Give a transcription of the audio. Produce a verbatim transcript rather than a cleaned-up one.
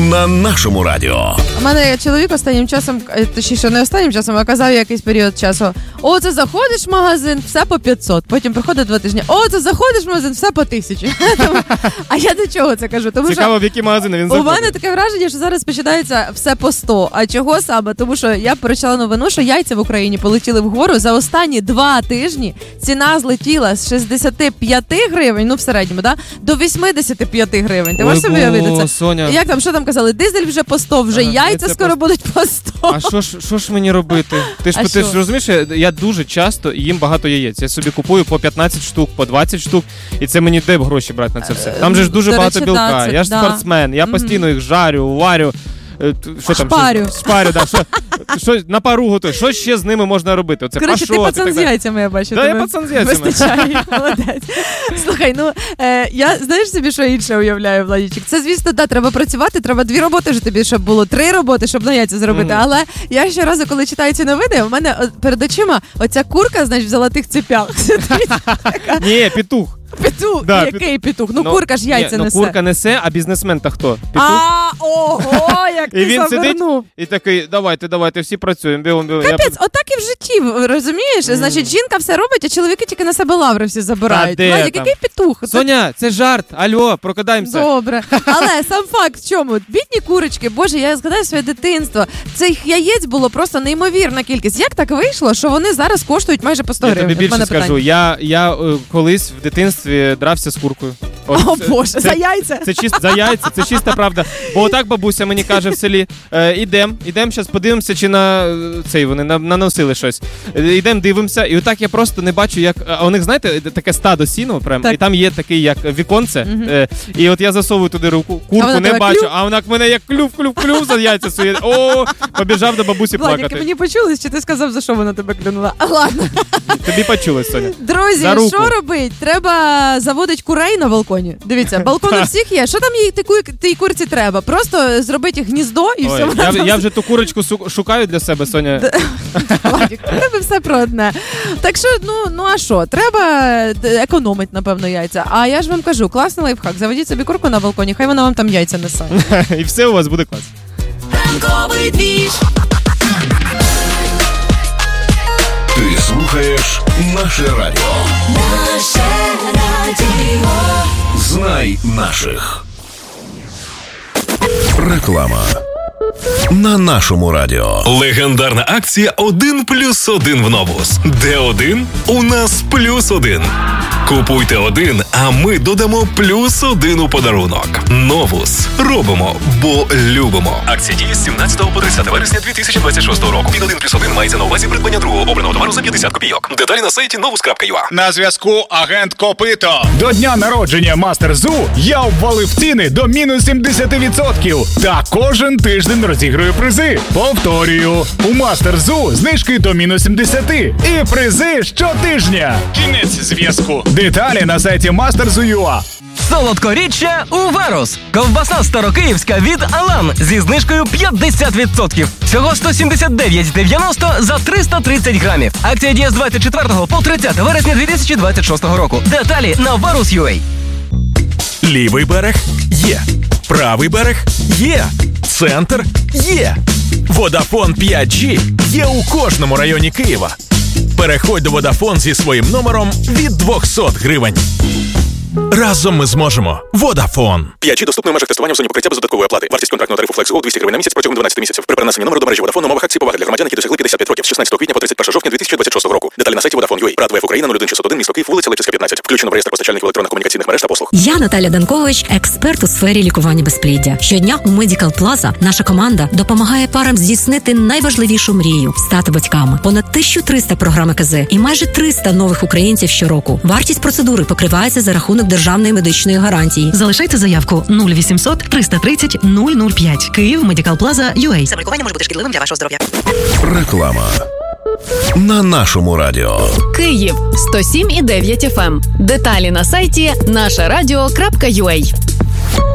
на нашому радіо. У мене чоловік останнім часом, точніше не останнім часом, а казав якийсь період часу: о, це заходиш в магазин, все по п'ятсот. Потім приходить два тижні: о, це заходиш в магазин, все по тисячі. А я до чого це кажу? Тому Цікаво, що в які магазини він заходить. У мене таке враження, що зараз починається все по сто. А чого саме? Тому що я прочитала новину, що яйця в Україні полетіли вгору. За останні два тижні ціна злетіла з шістдесят п'ять гривень, ну в середньому, да, до вісімдесят п'ять гривень. Ти можеш собі уявити це? Соня. Як там, що там казали? Дизель вже по сто, вже ага, яйця скоро по... будуть по сто. А що ж, що ж мені робити? Ти ж, ти ж розумієш, я дуже часто їм багато яєць. Я собі купую по п'ятнадцять штук, по двадцять штук, і це мені де гроші брати на це все? Там же ж дуже До багато речі, білка. да, це, я ж да. спортсмен, я mm-hmm. постійно їх жарю, варю. Що там? Шпарю. Що, шпарю, да. Що, що, на пару готую. Що ще з ними можна робити? Оце коротше, ти пацан з яйцями, я бачу. Да, я пацан з яйцями. Вистачає, молодець. Слухай, ну, е, я, знаєш собі, що інше уявляю, Владічик? Це, звісно, да, треба працювати, треба дві роботи вже тобі, щоб було три роботи, щоб на яйця зробити. Mm-hmm. Але я щоразу, коли читаю ці новини, у мене перед очима оця курка, знаєш, в золотих цепях. Ні, петух. Петух? Да, який петух? Ну, ну курка ж яйця ні, несе. Ну, курка несе, а бізнесмен-то хто? Петух? А, ого, як ти і він завернув. Сидить, і такий: давайте, давайте, всі працюємо. Бігом, бігом. Капець, я... отак і в житті, розумієш? Mm. Значить, жінка все робить, а чоловіки тільки на себе лаври всі забирають. Владик, який петух? Соня, це жарт, алло, прокидаємося. Добре, але сам факт в чому? Бідні курочки, боже, я згадаю своє дитинство. Цих яєць було просто неймовірна кількість. Як так вийшло, що вони зараз коштують майже по сто гривень? Я тобі більше скажу, я, я е, колись в дитинстві дрався з куркою. От, О, Боже, це, за яйця? Це, це, за яйця, це чиста правда. Бо отак бабуся мені каже в селі: е, ідем, ідем, зараз подивимося, чи на цей вони на, наносили щось. Е, ідем, дивимося, і отак я просто не бачу, як... А у них, знаєте, таке стадо сіну, прям, і там є такий, як віконце, угу. е, і от я засовую туди руку, курку не бачу, клюв? А вона к мене як клюв, клюв, клюв за яйця свої. О, побіжав до бабусі Владик, плакати. Мені почулось, чи ти сказав, за що вона тебе клюнула? А, ладно. Тобі почулось, Соня. Друзі, що робить? Треба заводити курей на балконі. Дивіться, балкон у всіх є. Що там їй тій курці треба? Просто зробити гніздо і Ой, все. Я, я вже ту курочку шукаю для себе, Соня. Владик, у тебе все про одне. Так що, ну, ну а що? Треба економити, напевно, яйця. А я ж вам кажу, класний лайфхак. Заведіть собі курку на балконі, хай вона вам там яйця несе. І все у вас буде клас. Ранковий двіж. Ти слухаєш наше радіо. Наше радіо. Знай наших. Реклама. На нашому радіо. Легендарна акція один плюс один в Новус. Де один? У нас плюс один. Купуйте один, а ми додамо плюс один у подарунок. Новус. Робимо, бо любимо. Акція діє з сімнадцятого по тридцяте вересня дві тисячі двадцять шостого року. Під один плюс один мається на увазі придбання другого обраного товару за п'ятдесят копійок. Деталі на сайті новус крапка ю а. На зв'язку агент Копито. До дня народження Мастер Зу я обвалив ціни до мінус сімдесят відсотків. Та кожен тиждень розіграю призи. Повторюю, у Мастер Зу знижки до мінус сімдесят. І призи щотижня. Кінець зв'язку. Деталі на сайті мастер зу крапка ю а. Солодкоріччя у Варус. Ковбаса старокиївська від Алан зі знижкою п'ятдесят відсотків. Всього сто сімдесят дев'ять дев'яносто за триста тридцять грамів. Акція діє з двадцять четвертого по тридцяте вересня дві тисячі двадцять шостого року. Деталі на варус крапка ю а. Лівий берег є. Правий берег є. Центр є. Водафон п'ять джі є у кожному районі Києва. Переходь до Водафон зі своїм номером від двісті гривень. Разом ми зможемо. Водафон. п'ять джі доступний в межах тестування в зоні покриття без додаткової оплати. Вартість контрактного тарифу Flex Go двісті гривень на місяць протягом дванадцяти місяців. При перенесенні номеру до мережі Водафон умовах акції поваги для громадян, які досягли п'ятдесят п'ять років з шістнадцятого квітня по тридцять першого жовтня дві тисячі двадцять шостого року. Деталі на сайті Vodafone крапка ю а. Рад ВФ Україна нуль один шістсот один, місто Київ, вулиця Левченка, п'ятнадцять. Включено в реєстр постачальників електронних комунікаційних мереж та послуг. Я Наталя Данкович, експерт у сфері лікування безпліддя. Щодня у Medical Plaza наша команда допомагає парам здійснити найважливішу мрію – стати батьками. Понад тисяча триста програм ЕКЗ і майже триста нових українців щороку. Вартість процедури покривається за рахунок державної медичної гарантії. Залишайте заявку нуль вісімсот триста тридцять нуль нуль п'ять. Київ, Medical Plaza крапка ю а. Самолікування може бути шкідливим для вашого здоров'я. Реклама. На нашому радіо. Київ сто сім і дев'ять еф ем. Деталі на сайті наша радіо крапка ю а.